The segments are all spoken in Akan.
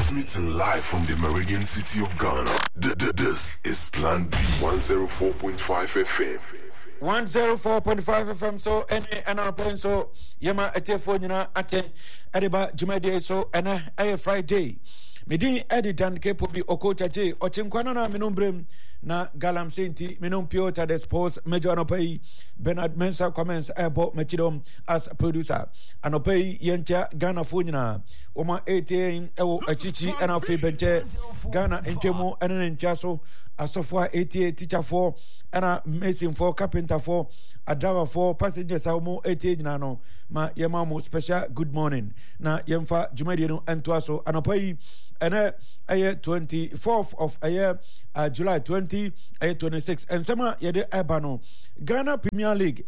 Transmitting live from the Meridian City of Ghana. This is Plan B 104.5 FM. 104.5 FM. So any another point. So yama atelefone na ate ediba Jumade so a Friday. Medi edi dan kepo bi okota je ochinkwana na minumbrem na galam senti minum Piota the sports major anopai Bernard Mensah comments ebo machidom as producer anopai yentia Ghana funyina oma 18 ewo achichi ana fe benche Ghana entwemu enen ntwaso asofo 88 teacher for ana mason for carpenter for adawa for passengers awo 88 nyina no ma yema mo special good morning na yemfa jumadi no entwaso anopai ene 24th of July 2026 and sama yede ebano Ghana Premier League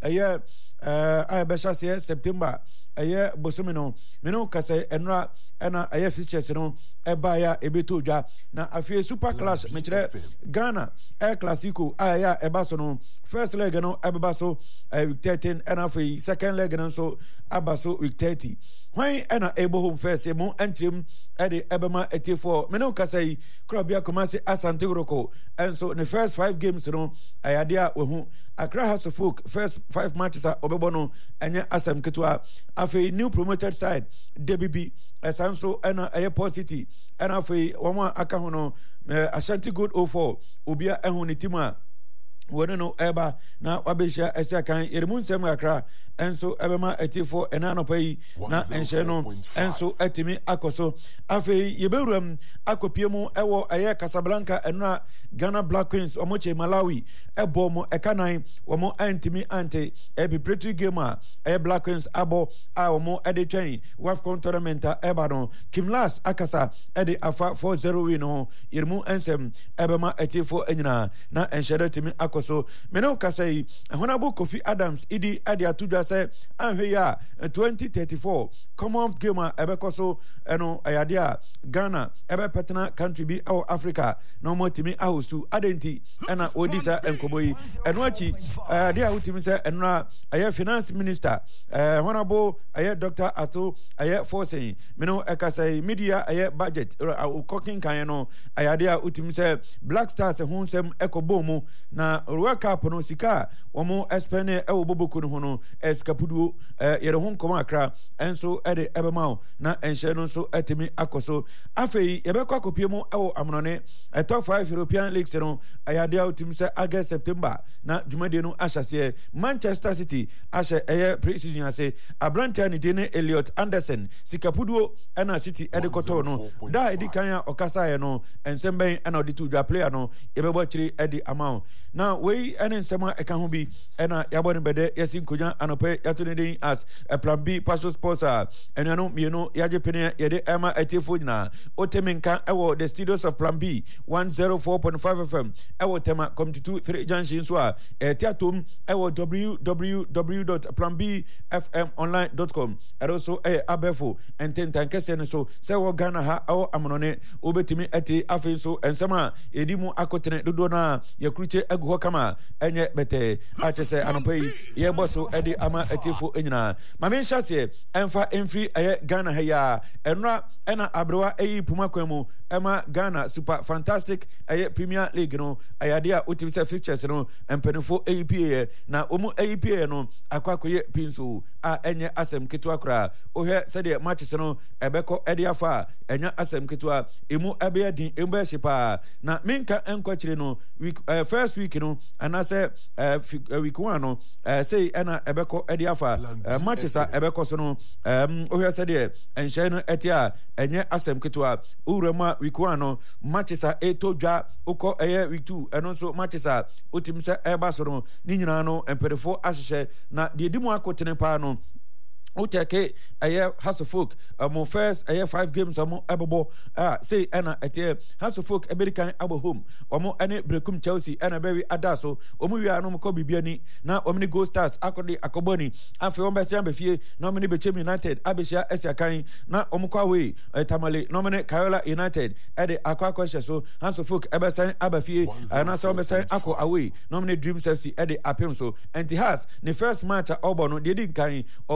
ayabesha se September bosomino meno kase enra ena fixtures no ebaya ebeto dwa na afie super clash mechire Ghana Clasico ebaso no first leg no ebaso week 13 and afie second leg no so abaso week 30 when ena ebo home first mo entrim ede ebema 84 meno kase krobia komase Asante Kotoko and so the first 5 games no ayadia wehu Accra House of Folk first 5 matches obebono enya Asam Ketua afei new promoted side DBB Esanso ena Airport City ena afei wama aka hono Ashanti Gold 04 obia ehuni tima wono no eba na wabesha esiakan yeremunsem akra enso ebema 84 enano pai na enhye no enso atimi akoso afei yeberuam akopiemu ewo Casablanca enra Ghana Black Queens omoche Malawi ebomo ekanan omo antimi ante ebipretu game Black Queens abo omo edetwen WAFCON tournament eba no Kimlas akasa ede afa 4-0 win no yeremu ensem ebema 84 enyina na enhye atimi akoso meno kasai Honorable Kofi Adams idi ade atudwa say anhwe 2034 Commonwealth game ebekoso eno ayadia Ghana ebe partner country bi our Africa no motimi ahostu adenti ena odisa enkoboyi eno achi dia utimi say enra finance minister Honorable Dr. Ato Forcing meno ekasai media budget cooking kan no ayadia utimi say Black Stars hunsem ekobomu na World Cup no sika omo espene boboku no hono eskapudu yere hon koma akra enso ede ebemao na enhye no so atimi akoso afei yebekwa kopiemu amonone top 5 European leagues no ayade outim se August September na jumade no ahyase Manchester City ahye pre-season ase Abrante ni dene Elliot Anderson sikapudu na City ede koto no da edi kan ya okasa ye no ensemben na oditu dwa player no yebebo chiri edi amount na we ensema eka ho bi na yabone bede yesin konya anope yatonedin as a Plan B Passion Sports enano mieno yaje pene yede ema atifo nyina otemenka ewo the studios of Plan B 104.5 FM ewo tema come to 3 junction so tiatom ewo www.planbfmonline.com also abefo ententan kese so se wo Ghana ha awo amonone obetimi ati afen so ensema edimu akotene dodo na yakruche agu kama enye bete achese anopai ye boso edi ama atifo enyina mame nhyase emfa emfri Ghana haya enra ena abrewa puma kwemu ema Ghana super fantastic Premier League no ayadea utimisa fixtures no empenifo APA na omu APA no akwakoye pinso enye asem ketua kra ohwe sede matches no ebeko edi afa enya asem ketua emu ebe din embe shipa na minka enkwachire no first week no anase week 1 no say ena ebeko edi afa matches ebeko so no ohwe sede enhye no etia enye asem ketua urema week 1 no matches etodwa uko week 2 eno so matches otimse eba so no ni nyina no emperefo ahyehye na de dimu akotene pa no uteke House of Folk mo first 5 games mo ebobo say ena etie House of Folk American abo home omo ene brekum Chelsea ena bewi adaso omo wi anu ko bibiani na omni Gold Stars akodi akoboni afi ombe se ambefie na omni Bechem United abeshia esiakan na omo kwa we tamale na omne Kayola United ede akwa kwahye so House of Folk ebesan abafie na so obesan ako away na omni Dreams FC ede apem so anti has the first match obo no de din kan obo home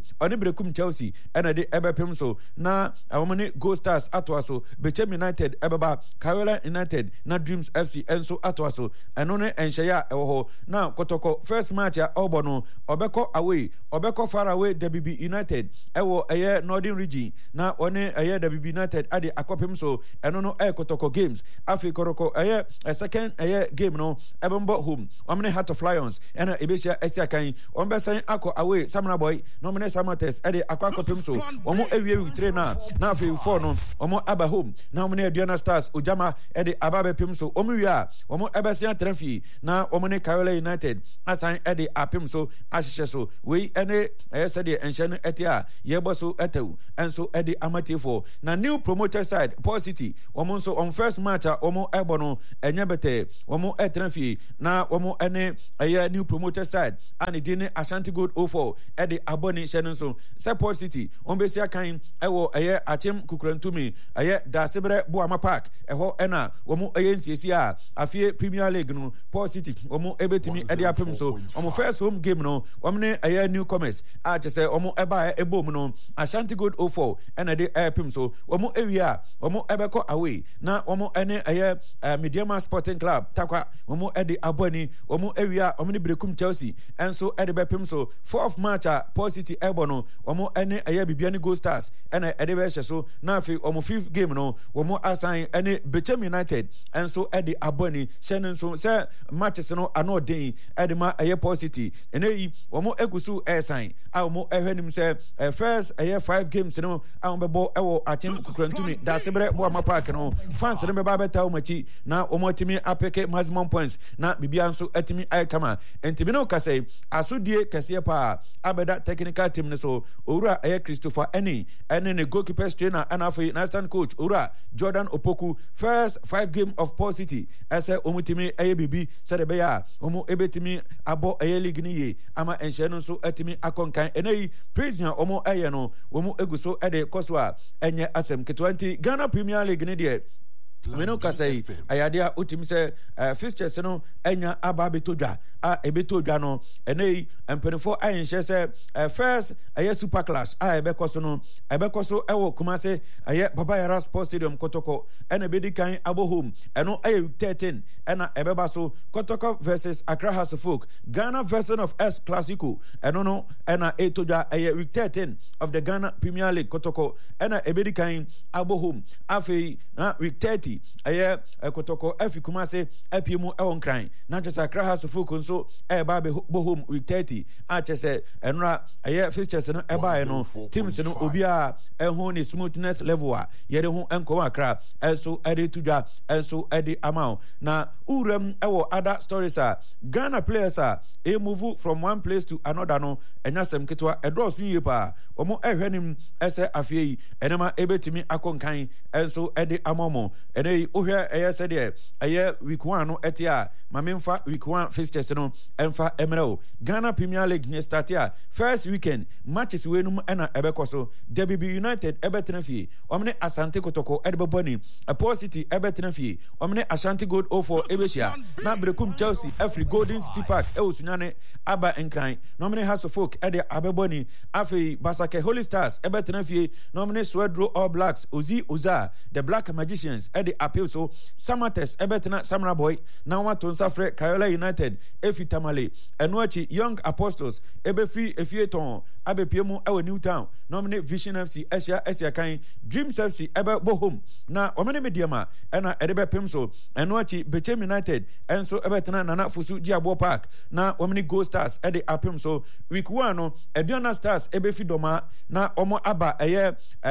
ɔne Brekum Chelsea ɛna de ɛbɛpem so na wɔn ne Gold Stars atoa so Bechem United ɛbɛba Kawela United na Dreams FC ɛnso atoa so ɛno ne ɛnhyɛeɛ a ɛwɔ hɔ na kɔtɔkɔ first match a ɔbɔ no ɔbɛkɔ away ɔbɛkɔ far away WB United ɛwɔ ɛyɛ Northern Region na ɔne ɛyɛ WB United ade akɔpem so ɛno no ɛyɛ kɔtɔkɔ games afei kɔtɔkɔ ɛyɛ second ɛyɛ game no ɛbɛmbɔ home wɔn ne Heart of Lions ɛna ebehyia ɛsi akan wɔn bɛsɛn akɔ away Samra Boy na wɔn ne Samates ɛde akɔ akɔpem so wɔn awie witire na afei 4 no wɔn aba home na wɔn ne Aduana Stars Ojama ɛde aba bɛpem so wɔn wie a wɔn ɛbɛsɛn atɛnfie na wɔn ne Kawela United asan ɛde apem so ahyehyɛ so wei ɛne ɛyɛ sɛdeɛ ɛnhyɛ no ɛte a yɛbɔ so ɛtɛw ɛnso ɛde amatiefo na new promoter side Paul City wɔn nso on first match a wɔn ɛbɔ no ɛnyɛ bɛtɛ wɔn ɛtɛnfie na wɔn ɛne ɛyɛ new promoter side a ne din ne Ashanti Gold 04 ɛde abɔ ne hyɛ no nso sɛ Paul City wɔn bɛsi akan ɛwɔ ɛyɛ Achem Kukurantumi ɛyɛ Dasebrɛ Boama Park ɛhɔ ɛna wɔn ɛyɛ nsiesie a afie Premier League no Paul City wɔn ɛbɛtumi ɛde apem so wɔn first home game no wɔn ne ɛyɛ newcomers a kyerɛ sɛ wɔn ɛba ɛbɔ mu no Ashanti Gold 04 ɛna de ɛpem so wɔn ɛwie a wɔn ɛbɛkɔ away na wɔn ɛne ɛyɛ Mediama Sporting Club Takwa wɔn ɛde abɔ ni wɔn ɛwie a wɔn ne Brekum Chelsea ɛnso ɛde bɛpem so 4th match a Paul City ɛbɔ no wɔn ɛne ɛyɛ Bibiani Gold Stars ɛna ɛde bɛhyɛ so na afei wɔn 5th game no wɔn asan ɛne Bechem United ɛnso ɛde abɔ ni hyɛ no nso sɛ matches no ano den ɛde ma ɛyɛ Paul City ɛnɛ yi wɔn egu so ɛsan a wɔn ɛhwɛ nim sɛ first ɛyɛ 5 games no a wɔn bɛbɔ ɛwɔ Achem Kukurantumi Dasebrɛ Boama Park no fans no bɛba bɛta wɔn akyi na wɔn atumi apɛkɛ maximum points na bibia nso atumi ayɛ kama ntumi no kasa asodie kɛseɛ paa abɛda technical team no so owura ɛyɛ Christopher ɛne ne goalkeeper trainer ɛna afei na assistant coach owura Jordan Opoku first 5 game of Paul City ɛsɛ wɔn tumi ɛyɛ bibi sɛ de bɛyɛ a wɔn ɛbɛtumi abɔ ɛyɛ league ni yie ama ɛnhyɛn no nso atumi akɔnkan ɛnɛ yi prison a wɔn ɛyɛ no wɔn egu so ɛde kɔ so a ɛnyɛ asɛm ketewa nti Ghana Premier League ni deɛ Meno kasai ayadia utim se fixtures no enya aba betodwa a ebetodwa no enei empenfo ayenhye se first aye super clash a ebekoso no ebekoso ewo Kumase aye Baba Yara Sports Stadium Kotoko ena bedi kan abo home eno aye 13 ena ebeba so Kotoko versus Accra House of Folk Ghana version of S Classico eno no ena etodwa aye week 13 of the Ghana Premier League Kotoko ena ebedi kan abo home afei na week 30 aye Kotoko efi Kumase epiemu ewon kran na chese Accra House of Folk nso eba be home week 30 a chese enra aye fixtures no eba no teams no obia ehun ni smoothness level a yede ho enko Accra enso ede tudwa enso ede amount na uram ewo other stories a Ghana players a move from one place to another no enyasem ketwa edros yie pa omo ehwenim ese afie enema ebetimi akonkan enso ede amomo ene ohwe eye sede eye week 1 no etia mamemfa week 1 fixtures no emfa emereo Ghana Premier League ne start ya first weekend matches we num ena ebekoso WB United ebetrenfie omne Asante Kotoko edeboboni Paul City ebetrenfie omne Ashanti Gold 04 ebeshia na Brekum Chelsea every Golden City Park osunyane aba enkran nomne House of Folk ede abeboni afei Basake Holy Stars ebetrenfie nomne Swedro All Blacks Oza the Black Magicians ede appeal so Samates ebetena Samra Boy na wato nsafre Kawela United efi Tamale enoachi Young Apostles ebe free efieton abepiemu ewe Newtown nomne Vision FC Asia kan Dreams FC ebe bohom na omene mediama ena edebe pemso enoachi Bechem United enso ebetena Nana Fusu Diabo Park na omene Gold Stars ede apemso week 1 no Aduana Stars ebe fidoma na omo aba eye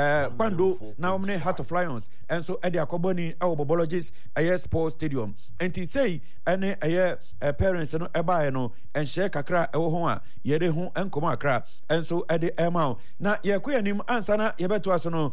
Bando na omene Heart of Lions enso ede akoboni ewo Bobologies eye Sports Stadium enti sei ene eye parents no eba no enhye kakra ewo ho a yere ho enkomo akra enso ede emao na yekoyanim ansa na yebeto aso no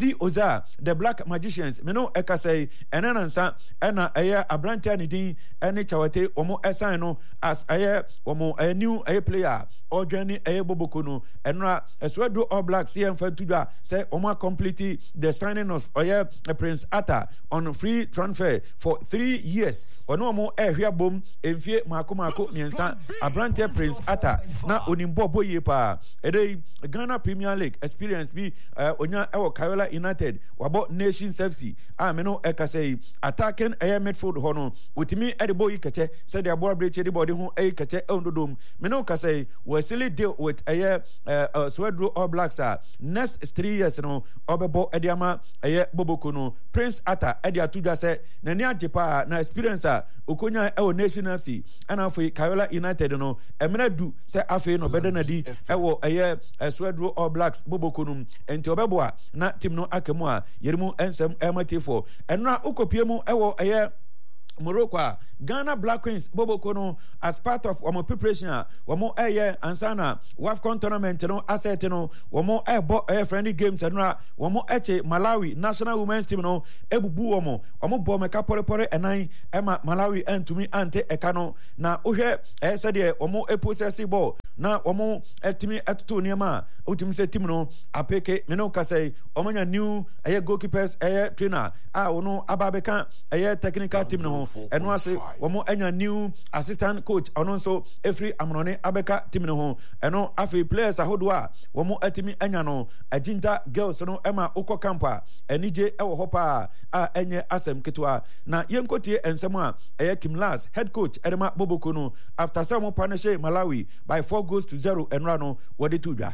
Oza the Black Magicians me no ekasai enanansa ena eye Abrantia ne din ene chawate omo esan no as eye omo a new eye player odwani eye Boboko no enra Swedro All Blacks CM Fantudwa say omo complete the signing of eye Prince Atta on free transfer for 3 years. Ono mo ehwia bom emfie mako miensa abrante Prince Atta na onimbo boye pa. Ede Ghana Premier League experience bi onya ewo Kayola United wabo Nations FC. Meno ekasei attacking midfield hono utimi ede boy keche said the aboa breche the body ho keche ondodom. Meno kasei we still deal with Swedro All Blacks next 3 years no obebo ediama Boboko no Prince Atta ede atuja se nani ajepa na experience okonya National FC ana afei Kayola United no emena du se afei no bedenadi ewo Swedro All Blacks Boboko no enti obebo na team no akemu a yerimu ensem ematifo enra ukopiemu ewo Morocco, Ghana Black Queens, Boboko no, as part of our preparation, wamo ansana, WAFCON tournament, no asset no, wamo friendly games, and wamo Malawi national women's team no, ebubu wamo bome kapore and Emma Malawi and to me ante ekano na uhe said wamo possessive ball na wamo etimi etutu niema ultim se team no apeke meno kase omanya new goalkeepers trainer ono ababeka technical team no and was womo anya new assistant coach ononso every amrone abeka team no ho eno afi players ahodwa womo atimi anya no aginta girls no ema ukọ campa enije ewo hopa enye asem ketwa na yenkotie ensem a Kimlas head coach Edema Boboko no after some partnership Malawi by 4-0 and rano what it to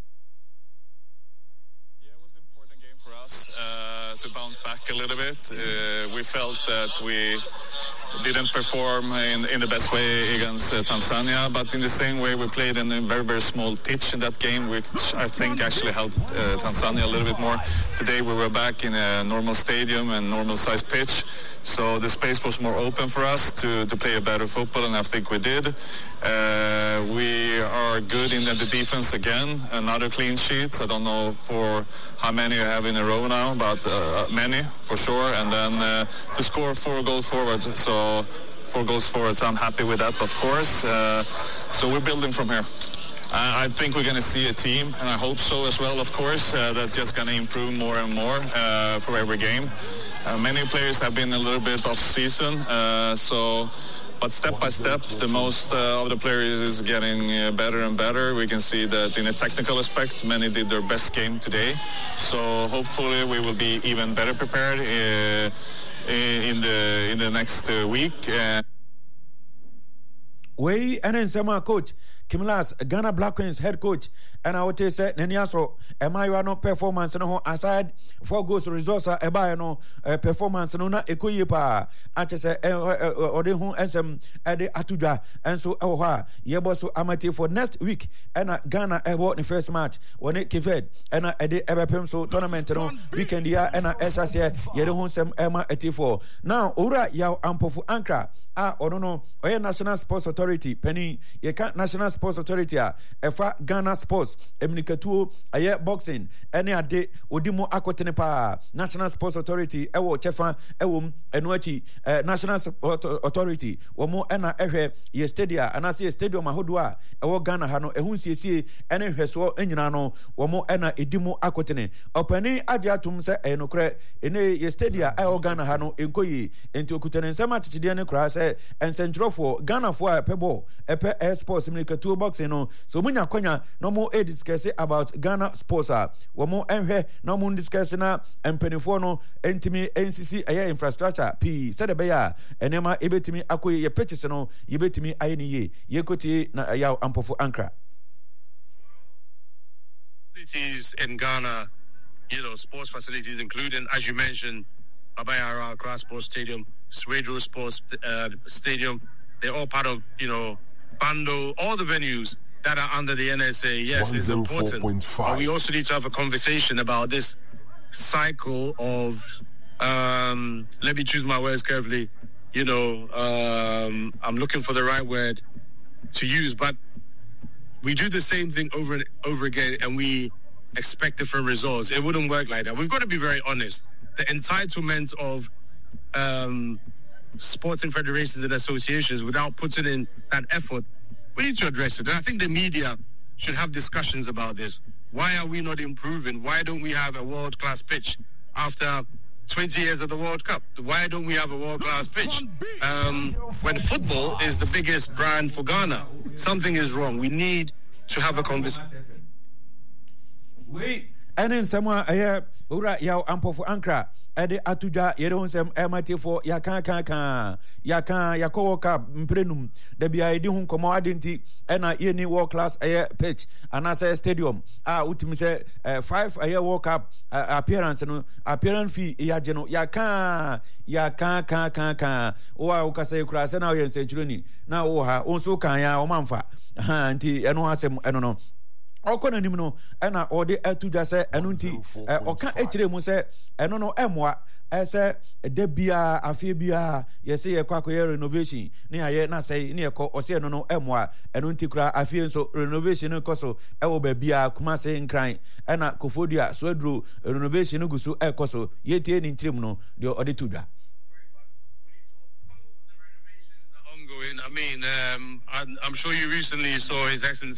to bounce back a little bit. We felt that we didn't perform in the best way against Tanzania, but in the same way we played in a very, very small pitch in that game, which I think actually helped Tanzania a little bit more. Today we were back in a normal stadium and normal size pitch, so the space was more open for us to play a better football, and I think we did. We are good in the defense again, another clean sheet. I don't know for how many you have in a row now, but many for sure, and then to score 4 goals forward, so 4 goals forward, so I'm happy with that, of course. So we're building from here. I think we're going to see a team, and I hope so as well, of course, that's just going to improve more and more for every game. Many players have been a little bit off season, but step by step, the most of the players is getting better and better. We can see that in a technical aspect, many did their best game today. So hopefully we will be even better prepared in the next week. We and then some coach Kimlas Ghana Black Queens head coach and I would say Neniaso no performance no aside 4 goals results no performance no na ekoyepa ante se ode hu ensem ede atuda enso ewo yebo so amate for next week and Ghana ewo the first match when it kived and ede ebepem so tournament no weekend ya and esase yede hu ensem ema etifo now ora ya ampofu ankra no National Sports Authority penny ye can National Sports Authority efa Ghana Sports emunikatuo boxing ene ade odimo akotene pa National Sports Authority ewo chefa ewom enuachi National Sports Authority womo ena ehwe ye stadium anase ye stadium ahodo a ewo Ghana ha no ehun siesie ene hweso enyina no womo ena edimo akotene opani age atum se enokre ene ye stadium ewo Ghana ha no enkoyi enti okutene nsema chichide ne kra se ensentrofo Ghana fo pebo epe sports emunikatuo boxing no so munya konya no mo discuss about Ghana sports womo enhwe no mo discuss na empenifo no entimi NCC infrastructure p said be ya enema ebetimi akoye ye purchase no yebetimi ayeniye yekoti na ya ampofo ankra facilities in Ghana, sports facilities including, as you mentioned, Abayara Accra Sports Stadium, Swedro Sports Stadium, they're all part of Bando, all the venues that are under the NSA. Yes, it's important. But we also need to have a conversation about this cycle of, let me choose my words carefully, I'm looking for the right word to use, but we do the same thing over and over again and we expect different results. It wouldn't work like that. We've got to be very honest. The entitlement of sporting federations and associations without putting in that effort, we need to address it. And I think the media should have discussions about this. Why are we not improving? Why don't we have a world-class pitch after 20 years of the World Cup. Why don't we have a world-class pitch? When football is the biggest brand for Ghana, something is wrong. We need to have a conversation. Wait. And then someone ura yaw ampo for ankra ede atuja yere honsem emate for yaka yakowoka mprenum da bia edi hu komo adenti ena yeni world class pitch anasa stadium utimi say 5 world cup appearance fee yaje no yaka o ukase kura se na yen century na wo ha onso kan ya o manfa nti eno asem eno no okona nim no na ode atuja se eno nti oka ekire mu se eno no emoa ese de bia afie bia yese ye kwakoye renovation ne aye na sei ne yeko ose eno no emoa eno nti kura afie nso renovation ko so ewo ba bia kuma se nkran na Kofodia so aduro renovation gusu ekoso yetie ni ntrim no de ode tudwa. I mean, I'm sure you recently saw His Excellency